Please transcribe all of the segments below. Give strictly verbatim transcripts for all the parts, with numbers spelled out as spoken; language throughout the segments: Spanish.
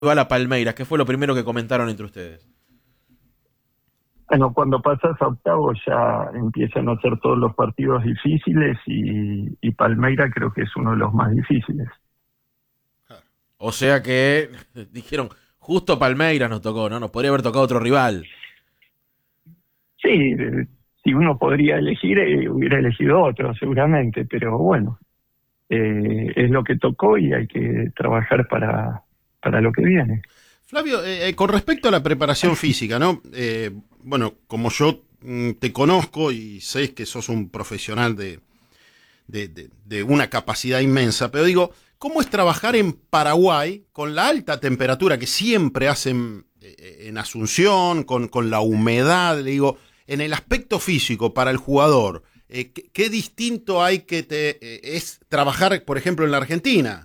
va la Palmeiras? ¿Qué fue lo primero que comentaron entre ustedes? Bueno, cuando pasas a octavos ya empiezan a ser todos los partidos difíciles y, y Palmeiras creo que es uno de los más difíciles. O sea que dijeron, justo Palmeiras nos tocó, ¿no? Nos podría haber tocado otro rival. Sí, eh, si uno podría elegir, eh, hubiera elegido otro seguramente, pero bueno, eh, es lo que tocó y hay que trabajar para, para lo que viene. Flavio, eh, eh, con respecto a la preparación física, ¿no? Eh, bueno, como yo mm, te conozco y sé que sos un profesional de, de, de, de una capacidad inmensa, pero digo, ¿cómo es trabajar en Paraguay con la alta temperatura que siempre hacen eh, en Asunción, con, con la humedad? Le digo, en el aspecto físico para el jugador, eh, ¿qué, ¿qué distinto hay que te eh, es trabajar, por ejemplo, en la Argentina?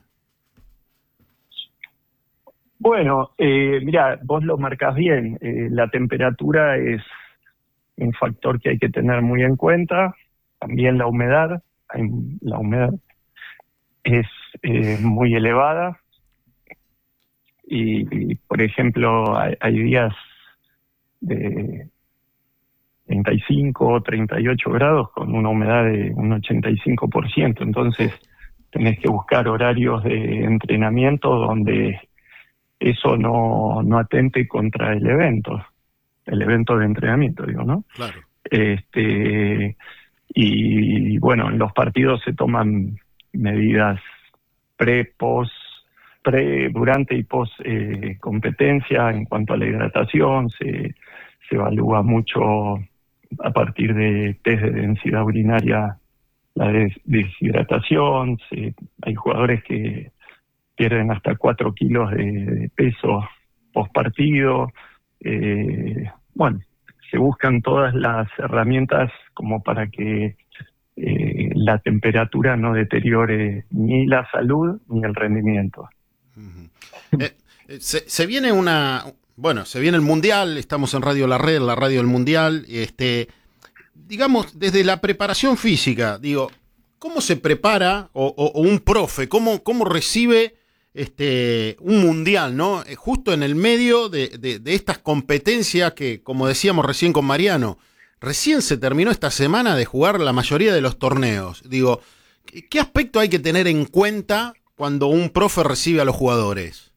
Bueno, eh, mira, vos lo marcás bien, eh, la temperatura es un factor que hay que tener muy en cuenta, también la humedad, hay, la humedad es eh, muy elevada y, y, por ejemplo, hay, hay días de treinta y cinco o treinta y ocho grados con una humedad de un ochenta y cinco por ciento, entonces tenés que buscar horarios de entrenamiento donde eso no, no atente contra el evento, el evento de entrenamiento, digo, ¿no? Claro. Este, y bueno, en los partidos se toman medidas pre, post, pre, durante y post eh, competencia en cuanto a la hidratación, se, se evalúa mucho a partir de test de densidad urinaria la des, deshidratación, se, hay jugadores que pierden hasta cuatro kilos de, de peso post partido. Eh, bueno, se buscan todas las herramientas como para que eh, la temperatura no deteriore ni la salud ni el rendimiento. Uh-huh. eh, se, se viene una, bueno, se viene el Mundial, estamos en Radio La Red, la radio del Mundial, este, digamos, desde la preparación física, digo, ¿cómo se prepara o, o, o un profe, cómo, cómo recibe Este, un mundial, ¿no? Justo en el medio de, de, de estas competencias que, como decíamos recién con Mariano, recién se terminó esta semana de jugar la mayoría de los torneos. Digo, ¿qué aspecto hay que tener en cuenta cuando un profe recibe a los jugadores?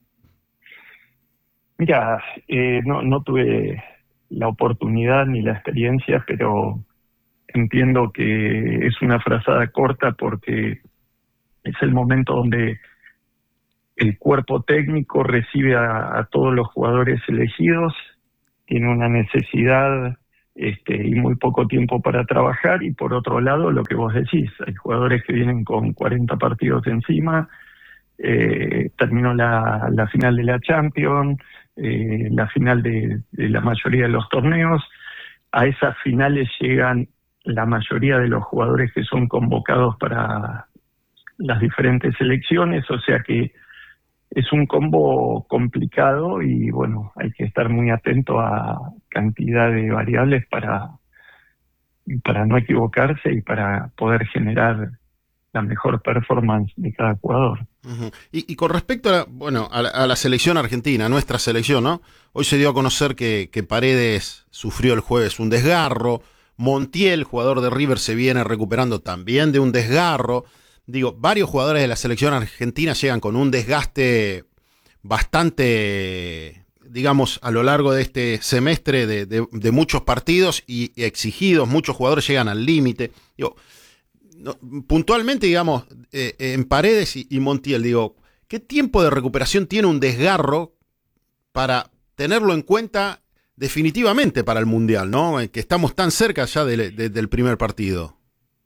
Mira, eh, no, no tuve la oportunidad ni la experiencia, pero entiendo que es una frazada corta porque es el momento donde el cuerpo técnico recibe a, a todos los jugadores elegidos, tiene una necesidad este, y muy poco tiempo para trabajar, y por otro lado, lo que vos decís, hay jugadores que vienen con cuarenta partidos encima, eh, terminó la, la final de la Champions, eh, la final de, de la mayoría de los torneos, a esas finales llegan la mayoría de los jugadores que son convocados para las diferentes selecciones, o sea que es un combo complicado y bueno, hay que estar muy atento a cantidad de variables para, para no equivocarse y para poder generar la mejor performance de cada jugador. Uh-huh. Y, y con respecto a la, bueno, a la, a la selección argentina, nuestra selección, ¿no? Hoy se dio a conocer que, que Paredes sufrió el jueves un desgarro, Montiel, jugador de River, se viene recuperando también de un desgarro. Digo, varios jugadores de la selección argentina llegan con un desgaste bastante, digamos, a lo largo de este semestre de, de, de muchos partidos y, y exigidos, muchos jugadores llegan al límite. Digo, no, puntualmente, digamos, eh, en Paredes y, y Montiel, digo, ¿qué tiempo de recuperación tiene un desgarro para tenerlo en cuenta definitivamente para el Mundial, ¿no? Que estamos tan cerca ya de, de, del primer partido.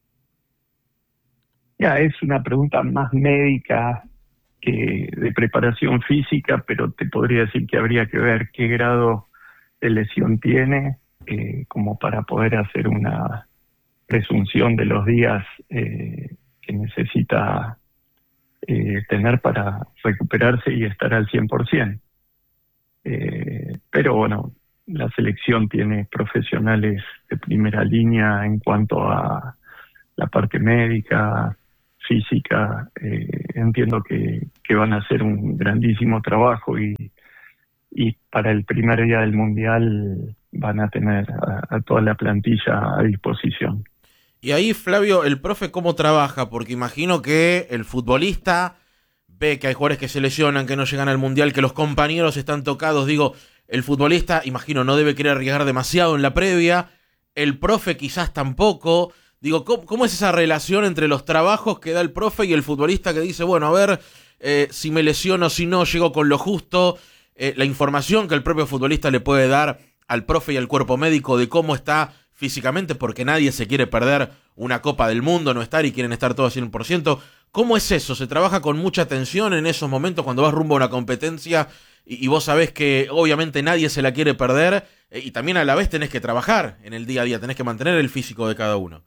Ya, es una pregunta más médica que de preparación física, pero te podría decir que habría que ver qué grado de lesión tiene, eh, como para poder hacer una presunción de los días eh, que necesita eh, tener para recuperarse y estar al cien por ciento. Eh, pero bueno, la selección tiene profesionales de primera línea en cuanto a la parte médica, física, eh, entiendo que, que van a hacer un grandísimo trabajo y, y para el primer día del Mundial van a tener a, a toda la plantilla a disposición. Y ahí, Flavio, el profe, ¿cómo trabaja? Porque imagino que el futbolista ve que hay jugadores que se lesionan, que no llegan al Mundial, que los compañeros están tocados. Digo, el futbolista, imagino, no debe querer arriesgar demasiado en la previa. El profe quizás tampoco. Digo, ¿cómo, cómo es esa relación entre los trabajos que da el profe y el futbolista que dice, bueno, a ver, eh, si me lesiono, si no, llego con lo justo? Eh, la información que el propio futbolista le puede dar al profe y al cuerpo médico de cómo está físicamente, porque nadie se quiere perder una Copa del Mundo, no estar y quieren estar todos cien por ciento. ¿Cómo es eso? ¿Se trabaja con mucha tensión en esos momentos cuando vas rumbo a una competencia y, y vos sabés que obviamente nadie se la quiere perder eh, y también a la vez tenés que trabajar en el día a día, tenés que mantener el físico de cada uno?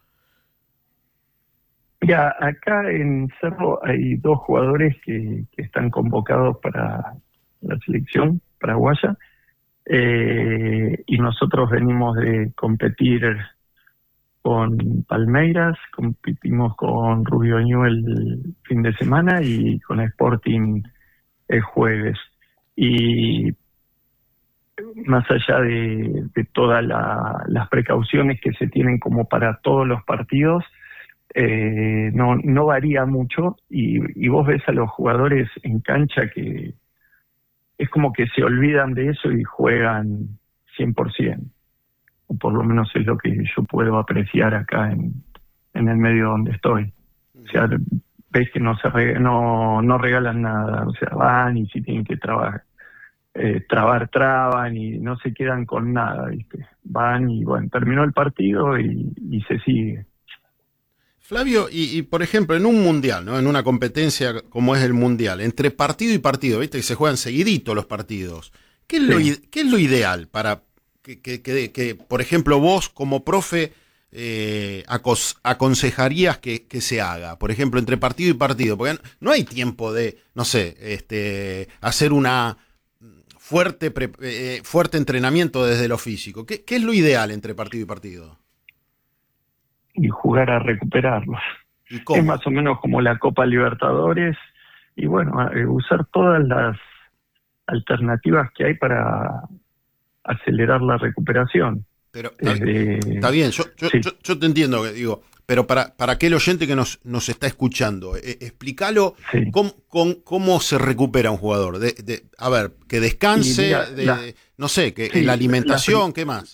Ya, acá en Cerro hay dos jugadores que, que están convocados para la selección paraguaya, eh, y nosotros venimos de competir con Palmeiras, competimos con Rubio Ñu el fin de semana y con Sporting el jueves. Y más allá de, de todas la, las precauciones que se tienen como para todos los partidos, eh, no, no varía mucho y, y vos ves a los jugadores en cancha que es como que se olvidan de eso y juegan cien por ciento. O por lo menos es lo que yo puedo apreciar acá en, en el medio donde estoy. O sea, ves que no se re, no, no regalan nada, o sea, van y si tienen que trabajar, eh, trabar, traban y no se quedan con nada, ¿viste? Van y bueno, terminó el partido y, y se sigue. Flavio, y, y por ejemplo, en un mundial, ¿no? En una competencia como es el mundial, entre partido y partido, viste que se juegan seguidito los partidos. ¿Qué es, sí. lo, qué es lo ideal para que, que, que, que, por ejemplo, vos como profe eh, acos, aconsejarías que, que se haga? Por ejemplo, entre partido y partido, porque no hay tiempo de, no sé, este, hacer una fuerte, pre, eh, fuerte entrenamiento desde lo físico. ¿Qué, qué es lo ideal entre partido y partido? Y jugar a recuperarlos. ¿Y cómo? Es más o menos como la Copa Libertadores y bueno, usar todas las alternativas que hay para acelerar la recuperación. Pero Desde... está bien, yo, yo, sí. yo, yo te entiendo, digo, pero para, para aquel oyente que nos, nos está escuchando, eh, explícalo sí. cómo, cómo, cómo se recupera un jugador. De, de, a ver, que descanse, mira, de, la, no sé, que sí, la alimentación, la, ¿qué más?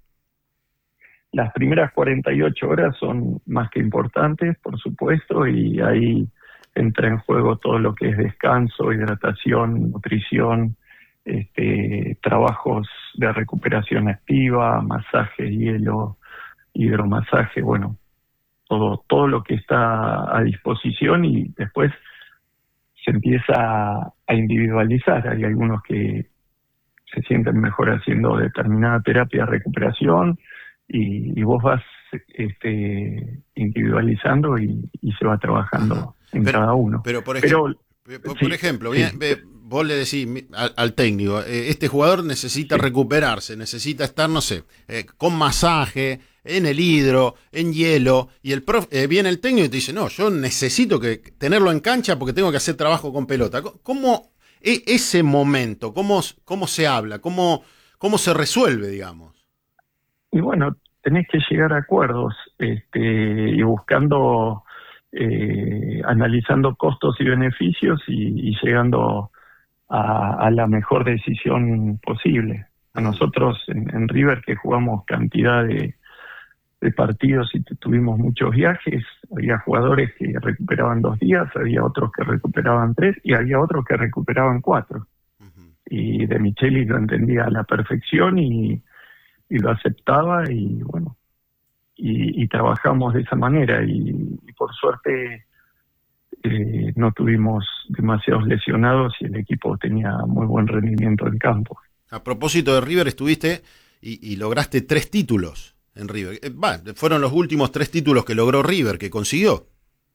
Las primeras cuarenta y ocho horas son más que importantes, por supuesto, y ahí entra en juego todo lo que es descanso, hidratación, nutrición, este, trabajos de recuperación activa, masaje, hielo, hidromasaje, bueno, todo, todo lo que está a disposición y después se empieza a, a individualizar. Hay algunos que se sienten mejor haciendo determinada terapia de recuperación, Y, y vos vas este, individualizando y, y se va trabajando en pero, cada uno. Pero, por ejemplo, pero, por, sí, por ejemplo sí. bien, vos le decís al, al técnico, eh, este jugador necesita sí. recuperarse, necesita estar, no sé, eh, con masaje, en el hidro, en hielo, y el prof, eh, viene el técnico y te dice, no, yo necesito que tenerlo en cancha porque tengo que hacer trabajo con pelota. ¿Cómo e, ese momento, cómo, cómo se habla, cómo, cómo se resuelve, digamos? Y bueno, tenés que llegar a acuerdos este, y buscando, eh, analizando costos y beneficios y, y llegando a, a la mejor decisión posible. A nosotros en, en River, que jugamos cantidad de, de partidos y tuvimos muchos viajes, había jugadores que recuperaban dos días, había otros que recuperaban tres y había otros que recuperaban cuatro. Uh-huh. Y De Micheli lo entendía a la perfección y y lo aceptaba y bueno, y, y trabajamos de esa manera y, y por suerte eh, no tuvimos demasiados lesionados y el equipo tenía muy buen rendimiento en campo. A propósito de River, estuviste y, y lograste tres títulos en River. Eh, bah, fueron los últimos tres títulos que logró River, que consiguió.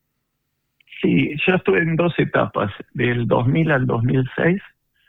Sí, yo estuve en dos etapas, del dos mil al dos mil seis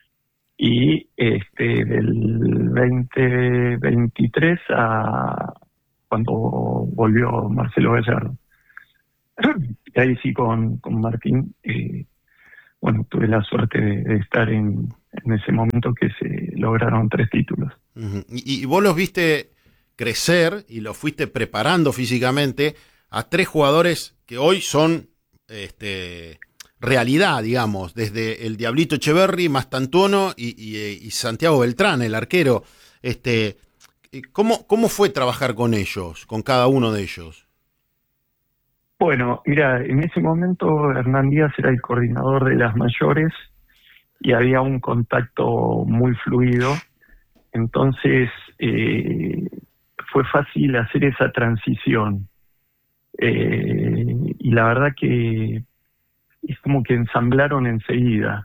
y este del veinte veintitrés a cuando volvió Marcelo Gallardo. y ahí sí con, con Martín, eh, bueno, tuve la suerte de, de estar en, en ese momento que se lograron tres títulos. Uh-huh. y, y vos los viste crecer y los fuiste preparando físicamente a tres jugadores que hoy son este, realidad, digamos, desde el Diablito Echeverri, Mastantuono y, y, y Santiago Beltrán, el arquero. Este, ¿cómo, ¿Cómo fue trabajar con ellos, con cada uno de ellos? Bueno, mira, en ese momento Hernán Díaz era el coordinador de las mayores y había un contacto muy fluido, entonces eh, fue fácil hacer esa transición. Eh, y la verdad que es como que ensamblaron enseguida.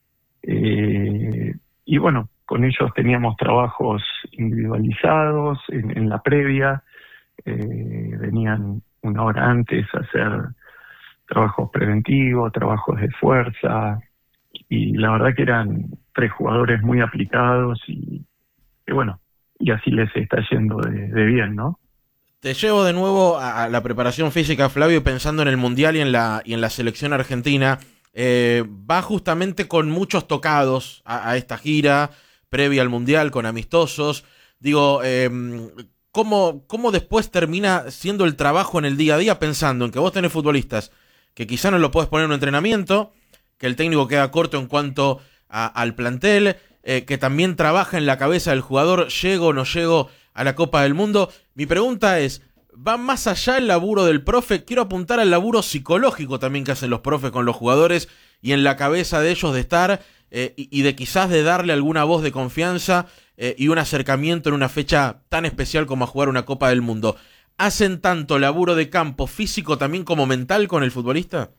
Eh, y bueno, con ellos teníamos trabajos individualizados en, en la previa, eh, venían una hora antes a hacer trabajos preventivos, trabajos de fuerza, y la verdad que eran tres jugadores muy aplicados y, y bueno, y así les está yendo de, de bien, ¿no? Te llevo de nuevo a la preparación física, Flavio, pensando en el Mundial y en la, y en la selección argentina. Eh, va justamente con muchos tocados a, a esta gira previa al Mundial, con amistosos. Digo, eh, ¿cómo, ¿cómo después termina siendo el trabajo en el día a día pensando en que vos tenés futbolistas que quizá no lo podés poner en un entrenamiento, que el técnico queda corto en cuanto a, al plantel, eh, que también trabaja en la cabeza del jugador, llego o no llego a la Copa del Mundo? Mi pregunta es, ¿va más allá el laburo del profe? Quiero apuntar al laburo psicológico también que hacen los profes con los jugadores y en la cabeza de ellos de estar eh, y, y de quizás de darle alguna voz de confianza eh, y un acercamiento en una fecha tan especial como a jugar una Copa del Mundo. ¿Hacen tanto laburo de campo físico también como mental con el futbolista?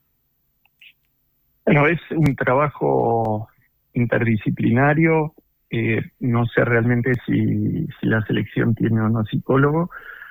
Bueno, es un trabajo interdisciplinario. Eh, no sé realmente si, si la selección tiene o no psicólogo,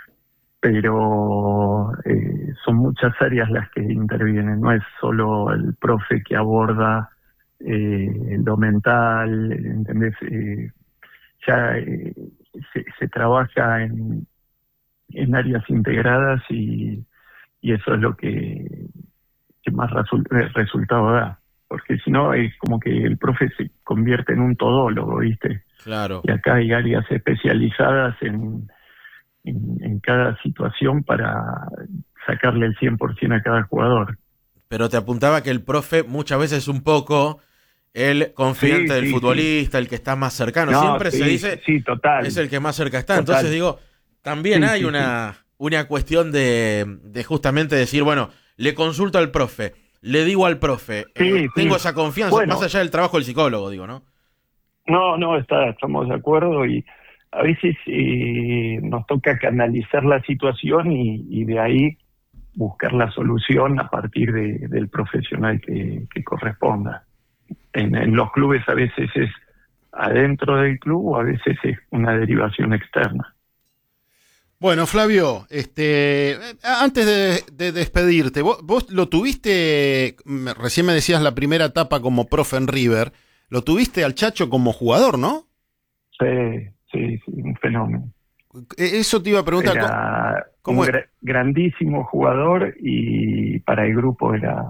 pero eh, son muchas áreas las que intervienen. No es solo el profe que aborda eh, lo mental, ¿entendés? Eh, ya eh, se, se trabaja en, en áreas integradas y, y eso es lo que, que más resul- resultado da. Porque si no es como que el profe se convierte en un todólogo, ¿viste? Claro. Y acá hay áreas especializadas en, en, en cada situación para sacarle el cien por ciento a cada jugador. Pero te apuntaba que el profe muchas veces es un poco el confidente Sí, del sí, futbolista, sí. El que está más cercano. No, Siempre sí, se dice, sí, total. es el que más cerca está. Total. Entonces digo, también Sí, hay sí, una, sí. una cuestión de, de justamente decir, bueno, le consulto al profe, le digo al profe, Sí, eh, sí. tengo esa confianza, Bueno, más allá del trabajo del psicólogo, digo, ¿no? No, no, está, estamos de acuerdo y a veces eh, nos toca canalizar la situación y, y de ahí buscar la solución a partir de, del profesional que, que corresponda. En, en los clubes a veces es adentro del club o a veces es una derivación externa. Bueno, Flavio, este, antes de, de despedirte, vos, vos lo tuviste, recién me decías la primera etapa como profe en River, lo tuviste al Chacho como jugador, ¿no? Sí, sí, sí, un fenómeno. Eso te iba a preguntar. Era ¿cómo, un cómo gra- grandísimo jugador y para el grupo era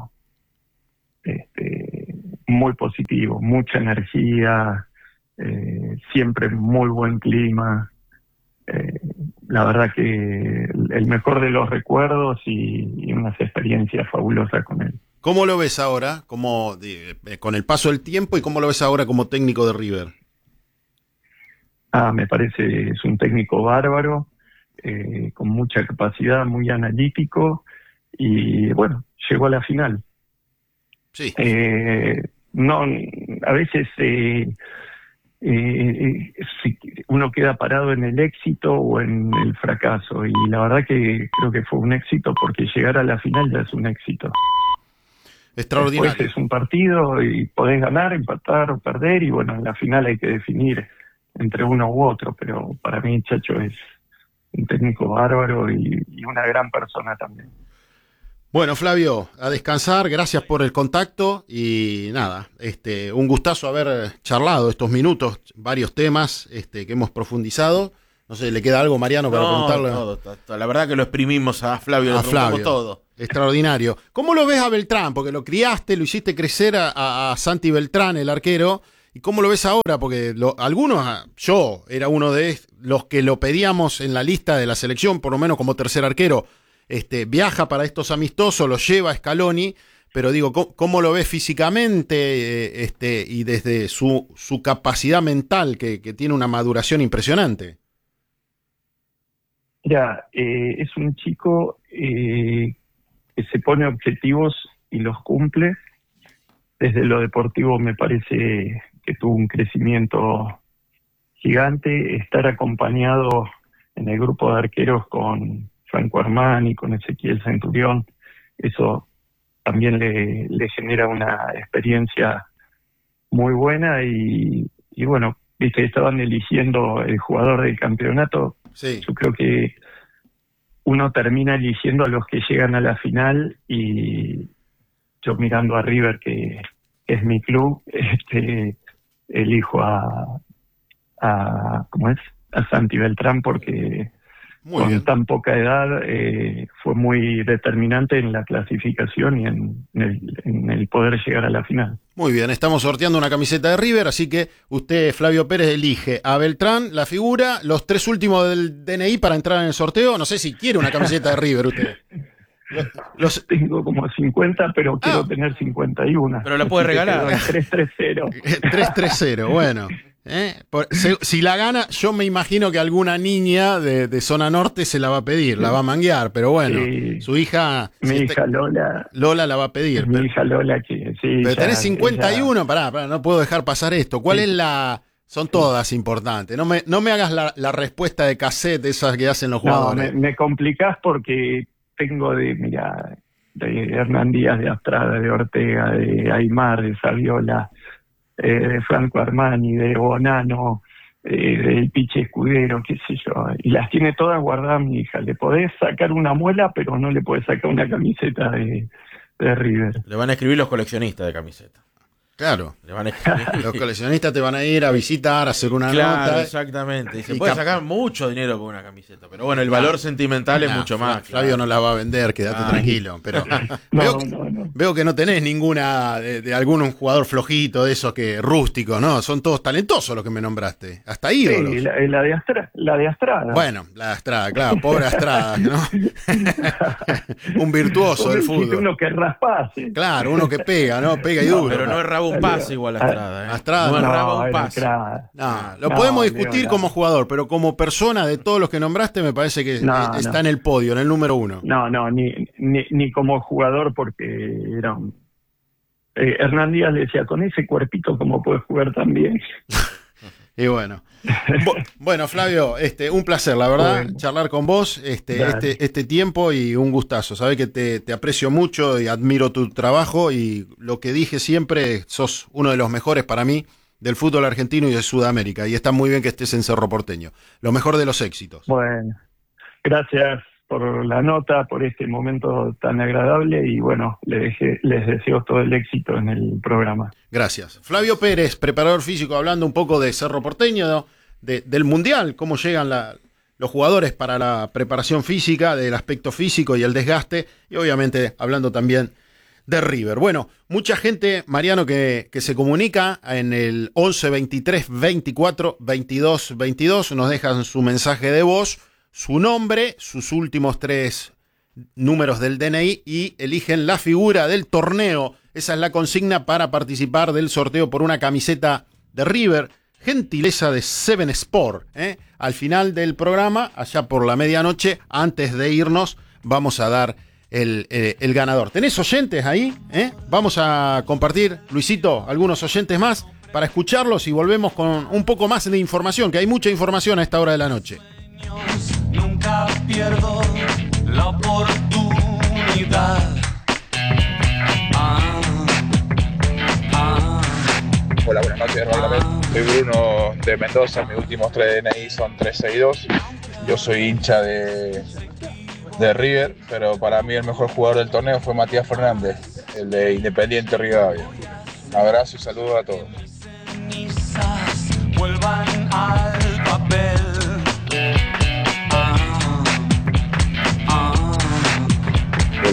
este, muy positivo, mucha energía, eh, siempre muy buen clima. Eh, la verdad que el mejor de los recuerdos y, y unas experiencias fabulosas con él. ¿Cómo lo ves ahora, como de, con el paso del tiempo, y cómo lo ves ahora como técnico de River? Ah, me parece es un técnico bárbaro, eh, con mucha capacidad, muy analítico y bueno, llegó a la final. Sí. Eh, no, a veces eh, eh, si uno queda parado en el éxito o en el fracaso y la verdad que creo que fue un éxito porque llegar a la final ya es un éxito. Extraordinario. Después es un partido y podés ganar, empatar o perder y bueno, en la final hay que definir entre uno u otro, pero para mí Chacho es un técnico bárbaro y, y una gran persona también. Bueno, Flavio, a descansar, gracias por el contacto y nada, este, un gustazo haber charlado estos minutos, varios temas este, que hemos profundizado. No sé, ¿le queda algo, Mariano, para no, preguntarle? Todo, todo. La verdad que lo exprimimos a Flavio, a le Flavio. todo. Extraordinario. ¿Cómo lo ves a Beltrán? Porque lo criaste, lo hiciste crecer a, a, a Santi Beltrán, el arquero. ¿Y cómo lo ves ahora? Porque lo, algunos, yo era uno de los que lo pedíamos en la lista de la selección, por lo menos como tercer arquero. Este, viaja para estos amistosos, lo lleva Scaloni, pero digo, ¿cómo, cómo lo ves físicamente eh, este, y desde su, su capacidad mental, que, que tiene una maduración impresionante? Mira, eh, es un chico eh, que se pone objetivos y los cumple. Desde lo deportivo me parece que tuvo un crecimiento gigante. Estar acompañado en el grupo de arqueros con Franco Armani, con Ezequiel Centurión, eso también le, le genera una experiencia muy buena y, y bueno, viste, estaban eligiendo el jugador del campeonato. Sí. Yo creo que uno termina eligiendo a los que llegan a la final y yo mirando a River, que, que es mi club, este, elijo a, a ¿cómo es? A Santi Beltrán porque Muy con bien. tan poca edad eh, fue muy determinante en la clasificación y en, en, el, en el poder llegar a la final. Muy bien, estamos sorteando una camiseta de River, así que usted, Flavio Pérez, elige a Beltrán, la figura, los tres últimos del D N I para entrar en el sorteo. No sé si quiere una camiseta de River usted. Los, los... Tengo como cincuenta, pero quiero Ah. tener cincuenta y uno. Pero la puede regalar. tres tres cero. tres tres cero, bueno. ¿eh? Por, se, si la gana, yo me imagino que alguna niña de, de zona norte se la va a pedir, la va a manguear, pero bueno, Sí. su hija... Mi si hija está- Lola, Lola la va a pedir. mi Pero, hija Lola que sí. pero ya- tenés cincuenta y uno, ella- pará, pará, no puedo dejar pasar esto. ¿Cuál Sí. es la...? Son todas importantes. No me, no me hagas la, la respuesta de cassette, esas que hacen los No, jugadores. me, me complicás porque tengo de, mira, de Hernán Díaz, de Astrada, de Ortega, de Aymar, de Saviola, eh, de Franco Armani, de Bonano, eh, del Piche Escudero, qué sé yo, y las tiene todas guardadas mi hija. Le podés sacar una muela, pero no le podés sacar una camiseta de, de River. Le van a escribir los coleccionistas de camisetas. Claro. Le van a escribir. Los coleccionistas te van a ir a visitar, a hacer una Claro, nota. exactamente. Y se Y puede cap- sacar mucho dinero con una camiseta. Pero bueno, el valor sentimental es Nah, mucho Fla- más. Flavio claro. no la va a vender, quédate Ah. tranquilo. Pero No, veo, no, no. veo que no tenés ninguna de, de algún jugador flojito de esos que rústicos, ¿no? Son todos talentosos los que me nombraste. Hasta ídolos. Sí, la, la de Astrada. La de Astrada. Bueno, la de Astrada, claro, pobre Astrada, ¿no? Un virtuoso del fútbol. Uno que raspase. Claro, uno que pega, ¿no? Pega y No, duro. Pero no erraba un pase igual a Estrada. ¿eh? Astrada no no, erraba un era pase. crack. No, lo No, podemos discutir Leo, como no. jugador, pero como persona de todos los que nombraste me parece que No, eh, está no. en el podio, en el número uno. No, no, ni, ni, ni como jugador porque era un... Eh, Hernán Díaz le decía, con ese cuerpito cómo puedes jugar tan bien. Y bueno. Bu- bueno, Flavio, este, un placer, la verdad, Bueno. charlar con vos este, Dale. este, este tiempo y un gustazo. Sabés que te, te aprecio mucho y admiro tu trabajo y lo que dije siempre, sos uno de los mejores para mí del fútbol argentino y de Sudamérica. Y está muy bien que estés en Cerro Porteño. Lo mejor de los éxitos. Bueno, gracias por la nota, por este momento tan agradable y bueno, les, dejé, les deseo todo el éxito en el programa. Gracias. Flavio Pérez, preparador físico, hablando un poco de Cerro Porteño, ¿no? de, del Mundial, cómo llegan la, los jugadores para la preparación física, del aspecto físico y el desgaste, y obviamente hablando también de River. Bueno, mucha gente, Mariano, que, que se comunica en el once veintitrés veinticuatro veintidós veintidós, nos dejan su mensaje de voz, su nombre, sus últimos tres números del D N I y eligen la figura del torneo. Esa es la consigna para participar del sorteo por una camiseta de River, gentileza de Seven Sport. ¿eh? Al final del programa, allá por la medianoche, antes de irnos, vamos a dar el, eh, el ganador. ¿Tenés oyentes ahí? ¿eh? Vamos a compartir, Luisito, algunos oyentes más para escucharlos y volvemos con un poco más de información, que hay mucha información a esta hora de la noche. Nunca pierdo la oportunidad. Ah, ah, Hola, buenas noches, Radio La Red. Soy Bruno de Mendoza, mis últimos tres D N I son trescientos sesenta y dos. Yo soy hincha de, de River, pero para mí el mejor jugador del torneo fue Matías Fernández, el de Independiente Rivadavia. Abrazo y saludos a todos. quizás vuelvan al papel.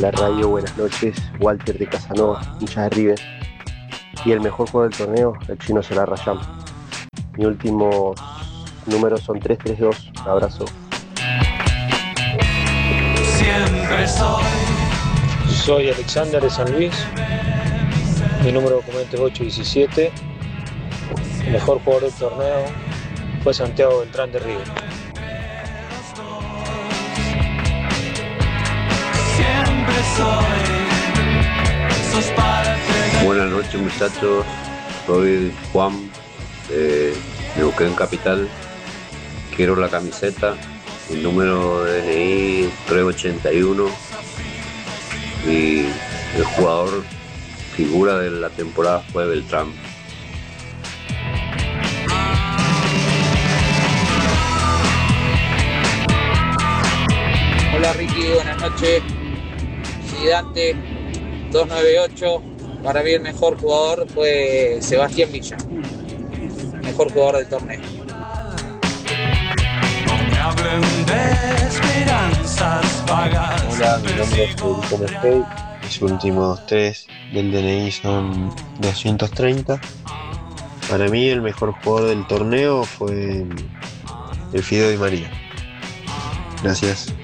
la radio, buenas noches. Walter de Casanova, hincha de River. Y el mejor jugador del torneo, el chino Solar Rayam. Mi último número son tres tres dos. Un abrazo. Siempre soy. Soy Alexander de San Luis. Mi número de documento es ocho diecisiete. El mejor jugador del torneo fue Santiago Beltrán de River. Siempre soy. Sos para tener. Buenas noches, muchachos. Soy Juan de Neuquén Capital. Quiero la camiseta. El número de D N I trescientos ochenta y uno. Y el jugador figura de la temporada fue Beltrán. Hola Ricky, buenas noches. Gigante dos nueve ocho. Para mí el mejor jugador fue Sebastián Villa. Mejor jugador del torneo. No me hablen de esperanzas vagas. Hola, mi nombre es Federico Mercey. Mis últimos tres del D N I son doscientos treinta. Para mí el mejor jugador del torneo fue el Fideo Di María. Gracias.